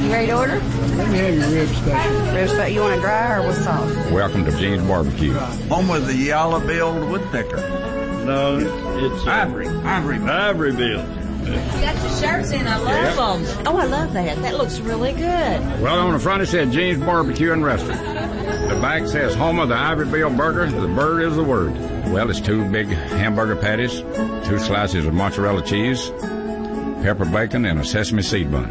You ready to order? Let me have your rib special. Rib special. You want it dry or with salt? Welcome to Gene's Barbecue. Home of the yellow-billed woodpecker. No, it's ivory-billed. You got your shirts in. I love them. Oh, I love that. That looks really good. Well, on the front it said Gene's Barbecue and Restaurant. The back says home of the ivory-billed burger. The bird is the word. Well, it's 2 big hamburger patties, 2 slices of mozzarella cheese, pepper bacon, and a sesame seed bun.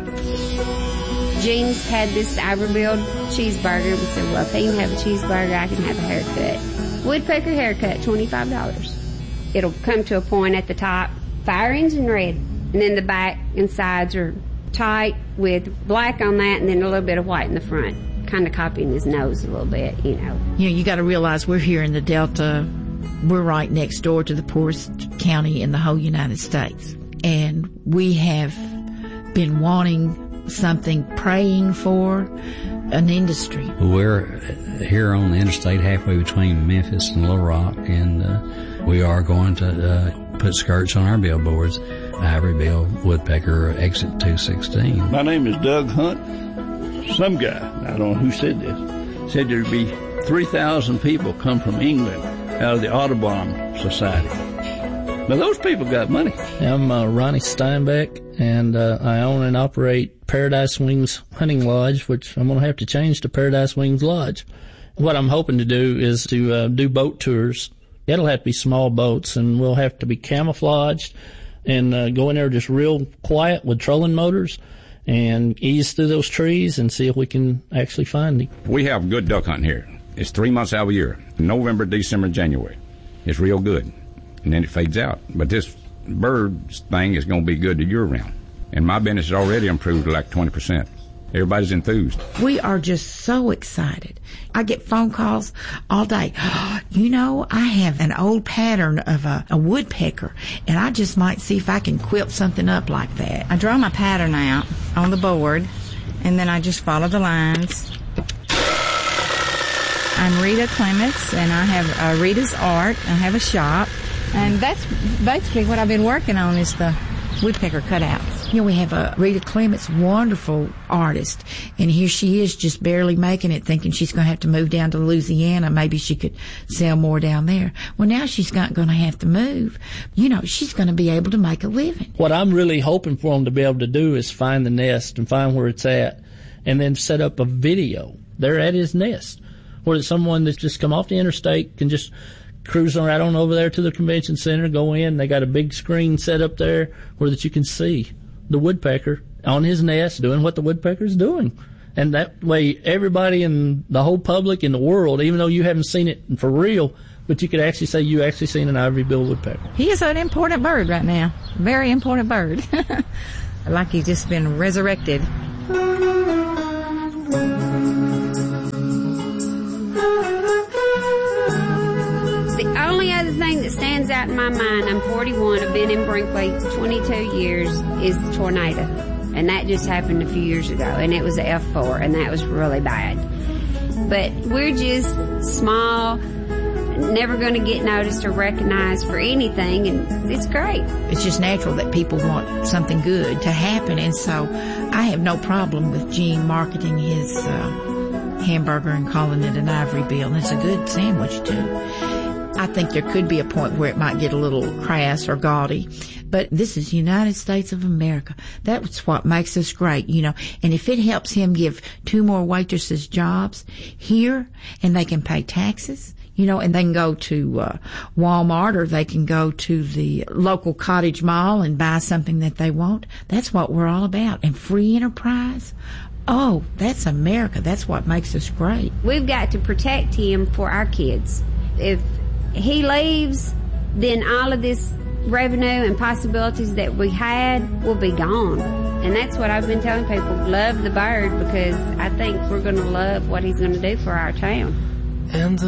Gene's had this ivory-billed cheeseburger. We said, well, if he can have a cheeseburger, I can have a haircut. Woodpecker haircut, $25. It'll come to a point at the top, fire engine red, and then the back and sides are tight with black on that and then a little bit of white in the front, kind of copying his nose a little bit, you know. You know, you got to realize we're here in the Delta. We're right next door to the poorest county in the whole United States. And we have been wanting something, praying for an industry. We're here on the interstate halfway between Memphis and Little Rock, and we are going to put skirts on our billboards. Ivory-billed woodpecker, exit 216. My name is Doug Hunt. Some guy, I don't know who said this, said there'd be 3,000 people come from England out of the Audubon Society. Now, those people got money. I'm Ronnie Steinbeck, and I own and operate Paradise Wings Hunting Lodge, which I'm going to have to change to Paradise Wings Lodge. What I'm hoping to do is to do boat tours. It'll have to be small boats, and we'll have to be camouflaged and go in there just real quiet with trolling motors and ease through those trees and see if we can actually find him. We have good duck hunting here. It's 3 months out of the year, November, December, January. It's real good, and then it fades out. But this bird thing is going to be good year-round, and my business has already improved to like 20%. Everybody's enthused. We are just so excited. I get phone calls all day. You know, I have an old pattern of a woodpecker, and I just might see if I can quilt something up like that. I draw my pattern out on the board, and then I just follow the lines. I'm Rita Clements, and I have Rita's Art. I have a shop, and that's basically what I've been working on is the woodpecker cutouts. You know, we have Rita Clements, wonderful artist, and here she is just barely making it, thinking she's going to have to move down to Louisiana. Maybe she could sell more down there. Well, now she's not going to have to move. You know, she's going to be able to make a living. What I'm really hoping for them to be able to do is find the nest and find where it's at, and then set up a video there at his nest, where someone that's just come off the interstate can just cruise right on over there to the convention center, go in. They got a big screen set up there where that you can see the woodpecker on his nest doing what the woodpecker's doing. And that way everybody in the whole public in the world, even though you haven't seen it for real, but you could actually say you actually seen an ivory-billed woodpecker. He is an important bird right now. Very important bird. Like he's just been resurrected. The only other thing that stands out in my mind, I'm 41, I've been in Brinkley 22 years, is the tornado. And that just happened a few years ago, and it was a F4, and that was really bad. But we're just small, never going to get noticed or recognized for anything, and it's great. It's just natural that people want something good to happen, and so I have no problem with Gene marketing his hamburger and calling it an ivory bill, and it's a good sandwich, too. I think there could be a point where it might get a little crass or gaudy, but this is the United States of America. That's what makes us great, you know. And if it helps him give 2 more waitresses jobs here, and they can pay taxes, you know, and they can go to Walmart, or they can go to the local cottage mall and buy something that they want, that's what we're all about. And free enterprise, oh, that's America. That's what makes us great. We've got to protect him for our kids. If he leaves, then all of this revenue and possibilities that we had will be gone. And that's what I've been telling people, love the bird, because I think we're going to love what he's going to do for our town. And